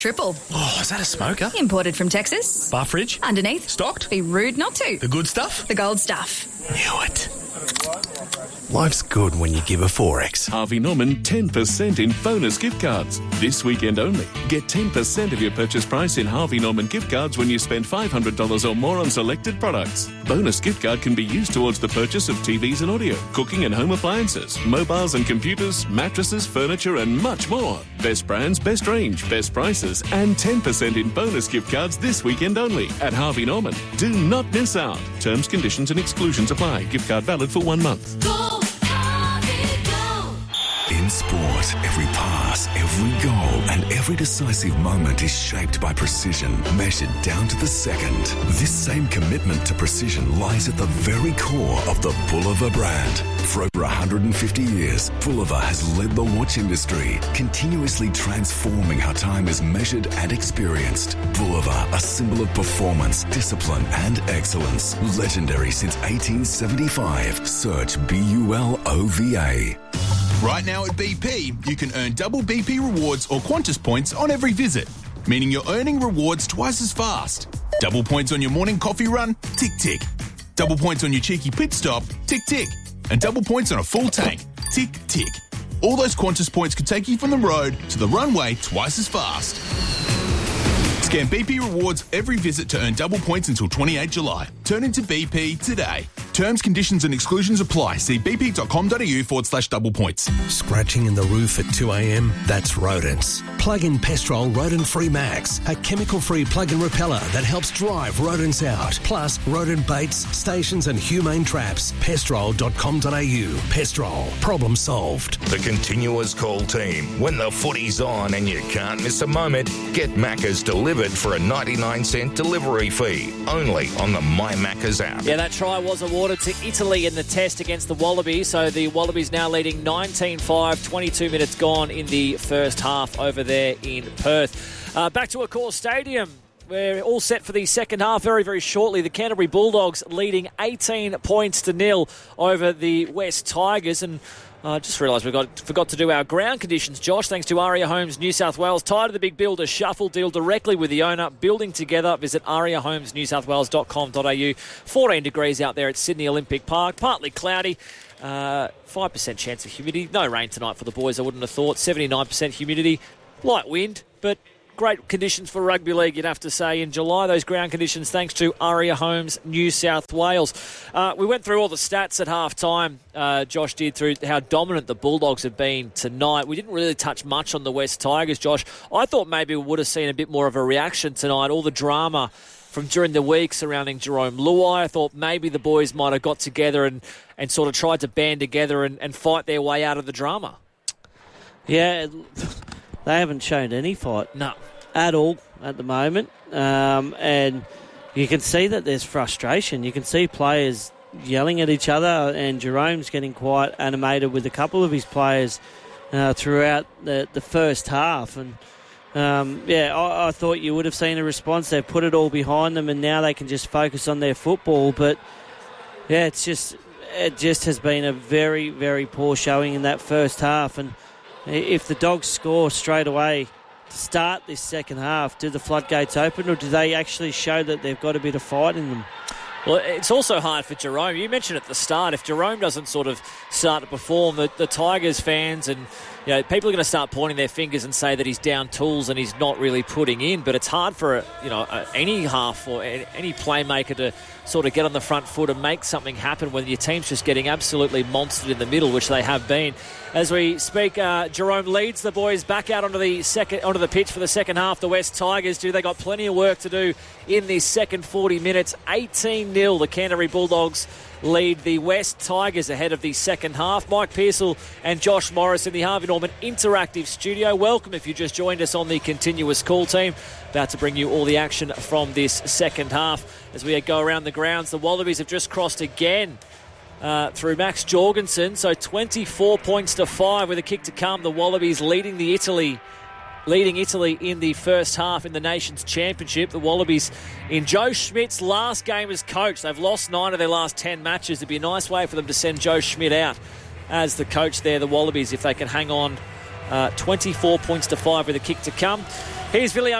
Triple. Oh, is that a smoker? Imported from Texas. Bar fridge? Underneath. Stocked? Be rude not to. The good stuff? The gold stuff. Knew it. Life's good when you give a 4X. Harvey Norman 10% in bonus gift cards. This weekend only. Get 10% of your purchase price in Harvey Norman gift cards when you spend $500 or more on selected products. Bonus gift card can be used towards the purchase of TVs and audio, cooking and home appliances, mobiles and computers, mattresses, furniture and much more. Best brands, best range, best prices and 10% in bonus gift cards this weekend only at Harvey Norman. Do not miss out. Terms, conditions and exclusions apply. Gift card valid for 1 month. In sport, every pass, every goal and every decisive moment is shaped by precision, measured down to the second. This same commitment to precision lies at the very core of the Bulliver brand. For over 150 years, Bulliver has led the watch industry, continuously transforming how time is measured and experienced. Bulliver, a symbol of performance, discipline and excellence. Legendary since 1875. Search BULOVA. Right now at BP, you can earn double BP rewards or Qantas points on every visit, meaning you're earning rewards twice as fast. Double points on your morning coffee run? Tick, tick. Double points on your cheeky pit stop? Tick, tick. And double points on a full tank? Tick, tick. All those Qantas points can take you from the road to the runway twice as fast. Scan BP rewards every visit to earn double points until 28 July. Turn into BP today. Terms, conditions and exclusions apply. See bp.com.au/double points. Scratching in the roof at 2 a.m? That's rodents. Plug-in Pestrol Rodent-Free Max, a chemical-free plug-in repeller that helps drive rodents out. Plus, rodent baits, stations and humane traps. Pestrol.com.au. Pestrol. Problem solved. The Continuous Call team. When the footy's on and you can't miss a moment, get Macca's delivered for a 99-cent delivery fee. Only on the My Macca's app. Yeah, that try was awarded to Italy in the test against the Wallabies. So the Wallabies now leading 19-5, 22 minutes gone in the first half over there in Perth. Back to Accor Stadium. We're all set for the second half very, very shortly. The Canterbury Bulldogs leading 18 points to 0 over the West Tigers. And I just realised we forgot to do our ground conditions, Josh. Thanks to Aria Homes New South Wales. Tired of the big builder shuffle? Deal directly with the owner. Building together. Visit ariahomesnewsouthwales.com.au. 14 degrees out there at Sydney Olympic Park. Partly cloudy. 5% chance of humidity. No rain tonight for the boys, I wouldn't have thought. 79% humidity. Light wind, but great conditions for rugby league, you'd have to say, in July. Those ground conditions, thanks to Aria Homes, New South Wales. We went through all the stats at half-time. Josh did, through how dominant the Bulldogs have been tonight. We didn't really touch much on the West Tigers, Josh. I thought maybe we would have seen a bit more of a reaction tonight. All the drama from during the week surrounding Jerome Luai. I thought maybe the boys might have got together and sort of tried to band together and fight their way out of the drama. Yeah, they haven't shown any fight. No. At all at the moment. And you can see that there's frustration. You can see players yelling at each other, and Jerome's getting quite animated with a couple of his players throughout the first half. And I thought you would have seen a response. They've put it all behind them, and now they can just focus on their football. But yeah, it just has been a very, very poor showing in that first half. And if the Dogs score straight away to start this second half, do the floodgates open, or do they actually show that they've got a bit of fight in them? Well, it's also hard for Jerome. You mentioned at the start, if Jerome doesn't sort of start to perform, the Tigers fans and people are going to start pointing their fingers and say that he's down tools and he's not really putting in. But it's hard for any half or any playmaker to sort of get on the front foot and make something happen when your team's just getting absolutely monstered in the middle, which they have been. As we speak, Jerome leads the boys back out onto the pitch for the second half. The West Tigers they got plenty of work to do in this second 40 minutes. 18-0, the Canterbury Bulldogs lead the West Tigers ahead of the second half. Mike Pearsall and Josh Morris in the Harvey Norman Interactive Studio. Welcome if you just joined us on the Continuous Call team. About to bring you all the action from this second half. As we go around the grounds, the Wallabies have just crossed again through Max Jorgensen. So 24 points to 5 with a kick to come. The Wallabies leading Italy in the first half in the Nations Championship. The Wallabies in Joe Schmidt's last game as coach. They've lost 9 of their last 10 matches. It'd be a nice way for them to send Joe Schmidt out as the coach there, the Wallabies, if they can hang on 24 points to 5 with a kick to come. Here's Villiam